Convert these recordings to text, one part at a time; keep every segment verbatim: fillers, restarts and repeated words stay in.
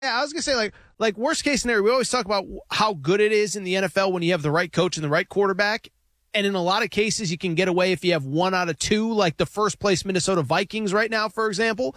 Yeah, I was gonna say like like worst case scenario. We always talk about how good it is in the N F L when you have the right coach and the right quarterback, and in a lot of cases you can get away if you have one out of two, like the first place Minnesota Vikings right now, for example.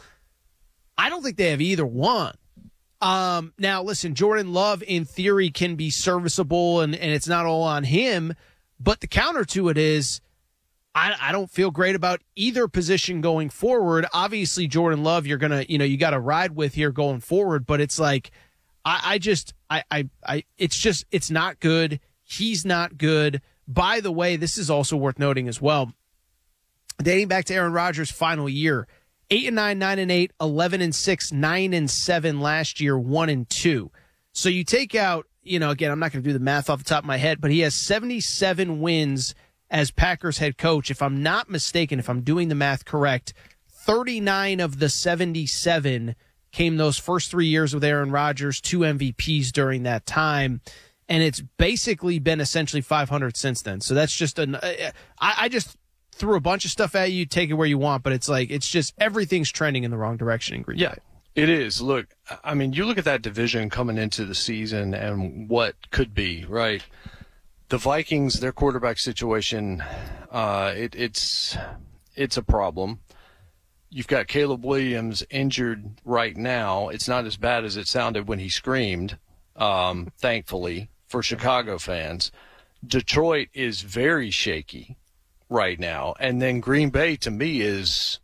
I don't think they have either one. Um, now, listen, Jordan Love in theory can be serviceable, and and it's not all on him. But the counter to it is, I, I don't feel great about either position going forward. Obviously, Jordan Love, you're gonna, you know, you got to ride with here going forward. But it's like, I, I just, I, I, I, it's just, it's not good. He's not good. By the way, this is also worth noting as well. Dating back to Aaron Rodgers' final year, eight and nine, nine and eight, eleven and six, nine and seven last year, one and two. So you take out, you know, again, I'm not going to do the math off the top of my head, but he has seventy-seven wins as Packers head coach. If I'm not mistaken, if I'm doing the math correct, thirty-nine of the seventy-seven came those first three years with Aaron Rodgers, two M V Ps during that time. And it's basically been essentially five hundred since then. So that's just an, I, I just threw a bunch of stuff at you, take it where you want, but it's like, it's just everything's trending in the wrong direction in Green Bay. Yeah, it is. Look, I mean, you look at that division coming into the season and what could be, right? The Vikings, their quarterback situation, uh, it, it's it's a problem. You've got Caleb Williams injured right now. It's not as bad as it sounded when he screamed, um, thankfully, for Chicago fans. Detroit is very shaky right now. And then Green Bay, to me, is,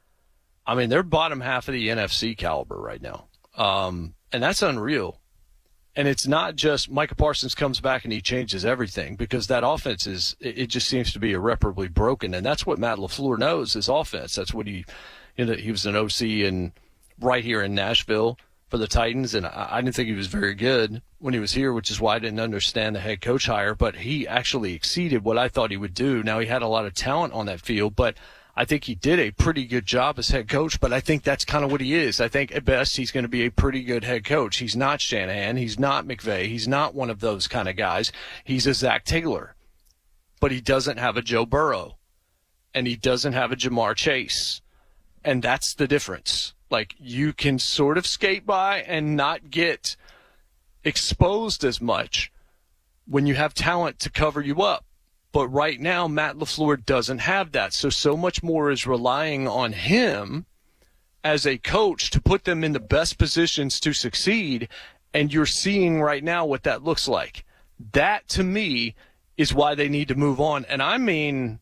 I mean, they're bottom half of the N F C caliber right now. Um, and that's unreal. And it's not just Micah Parsons comes back and he changes everything, because that offense is, it just seems to be irreparably broken. And that's what Matt LaFleur knows, his offense. That's what he, you know, he was an O C in right here in Nashville for the Titans. And I, I didn't think he was very good when he was here, which is why I didn't understand the head coach hire, but he actually exceeded what I thought he would do. Now, he had a lot of talent on that field, but I think he did a pretty good job as head coach, but I think that's kind of what he is. I think at best he's going to be a pretty good head coach. He's not Shanahan. He's not McVay. He's not one of those kind of guys. He's a Zach Taylor, but he doesn't have a Joe Burrow, and he doesn't have a Jamar Chase, and that's the difference. Like, you can sort of skate by and not get exposed as much when you have talent to cover you up. But right now, Matt LaFleur doesn't have that. So, so much more is relying on him as a coach to put them in the best positions to succeed. And you're seeing right now what that looks like. That, to me, is why they need to move on. And I mean,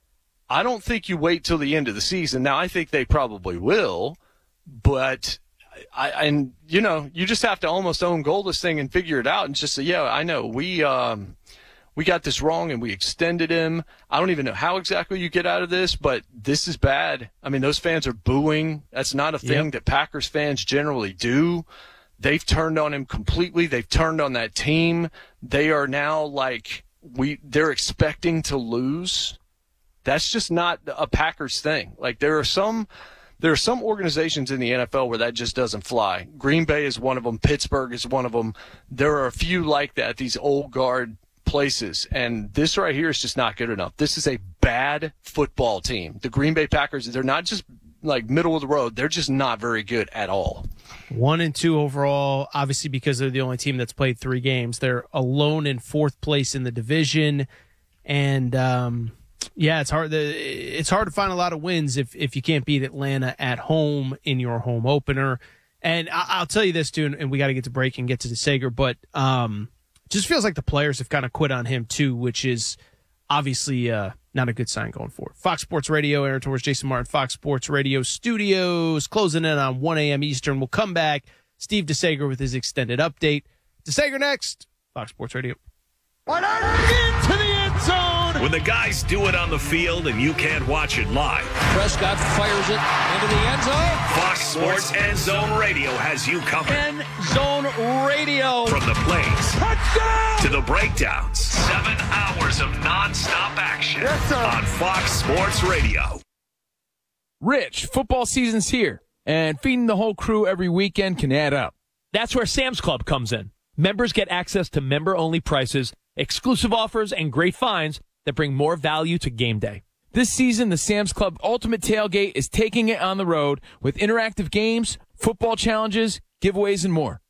I don't think you wait till the end of the season. Now, I think they probably will. But, I, and, you know, you just have to almost own goal this thing and figure it out and just say, yeah, I know. We, um, We got this wrong and we extended him. I don't even know how exactly you get out of this, but this is bad. I mean, those fans are booing. That's not a thing yep. that Packers fans generally do. They've turned on him completely. They've turned on that team. They are now like, we, they're expecting to lose. That's just not a Packers thing. Like, there are some, there are some organizations in the N F L where that just doesn't fly. Green Bay is one of them. Pittsburgh is one of them. There are a few like that, these old guard places, and this right here is just not good enough. This is a bad football team. The Green Bay Packers, they're not just like middle of the road. They're just not very good at all. One and two overall, obviously because they're the only team that's played three games. They're alone in fourth place in the division, and um, yeah, it's hard. To, it's hard to find a lot of wins if if you can't beat Atlanta at home in your home opener. And I, I'll tell you this, too, and we got to get to break and get to the Sager, but um, just feels like the players have kind of quit on him, too, which is obviously uh, not a good sign going forward. Fox Sports Radio, Aaron Torres, Jason Martin, Fox Sports Radio Studios, closing in on one a.m. Eastern. We'll come back. Steve DeSager with his extended update. DeSager next, Fox Sports Radio. Into the end zone. When the guys do it on the field and you can't watch it live. Prescott fires it into the end zone. Fox Sports End Zone Radio has you covered. End Zone Radio. From the plays Touchdown! to the breakdowns. Seven hours of nonstop action. Yes, sir. On Fox Sports Radio. Rich, football season's here, and feeding the whole crew every weekend can add up. That's where Sam's Club comes in. Members get access to member-only prices, exclusive offers, and great finds that bring more value to game day. This season, the Sam's Club Ultimate Tailgate is taking it on the road with interactive games, football challenges, giveaways, and more.